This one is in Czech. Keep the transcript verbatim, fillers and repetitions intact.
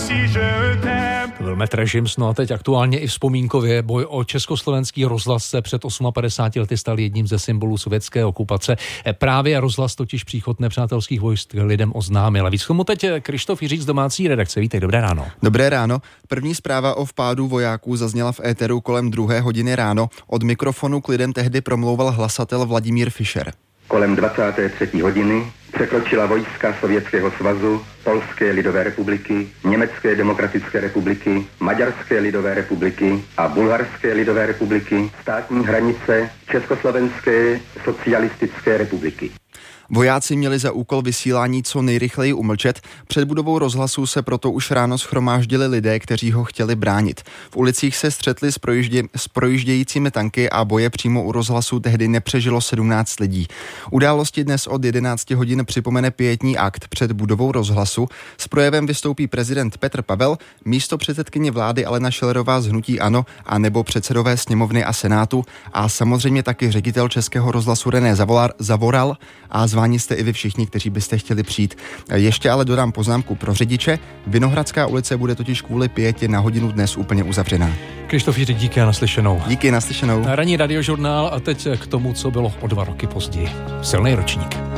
To byl Maître Gims, no a teď aktuálně i vzpomínkově boj o československý rozhlas se před padesáti osmi lety stal jedním ze symbolů sovětské okupace. Právě rozhlas totiž příchod nepřátelských vojsk lidem oznámil. A víc k tomu teď Krištof Jiřík z domácí redakce. Vítej, dobré ráno. Dobré ráno. První zpráva o vpádu vojáků zazněla v éteru kolem druhé hodiny ráno. Od mikrofonu k lidem tehdy promlouval hlasatel Vladimír Fischer. Kolem dvacáté třetí hodiny překročila vojska Sovětského svazu, Polské lidové republiky, Německé demokratické republiky, Maďarské lidové republiky a Bulharské lidové republiky státní hranice Československé socialistické republiky. Vojáci měli za úkol vysílání co nejrychleji umlčet. Před budovou rozhlasu se proto už ráno shromáždili lidé, kteří ho chtěli bránit. V ulicích se střetli s, projíždě, s projíždějícími tanky a boje přímo u rozhlasu tehdy nepřežilo sedmnáct lidí. Události dnes od jedenácti hodin připomene pietní akt před budovou rozhlasu. S projevem vystoupí prezident Petr Pavel, místopředsedkyně vlády Alena Schillerová z hnutí ANO a nebo předsedové sněmovny a senátu a samozřejmě taky ředitel Českého rozhlasu René Zavolar, Zavoral a zváni jste i vy všichni, kteří byste chtěli přijít. Ještě ale dodám poznámku pro řidiče. Vinohradská ulice bude totiž kvůli pětě na hodinu dnes úplně uzavřená. Krištof Jiřík, díky a naslyšenou. Díky, naslyšenou. Ranní radiožurnál a teď k tomu, co bylo o dva roky později. Silný ročník.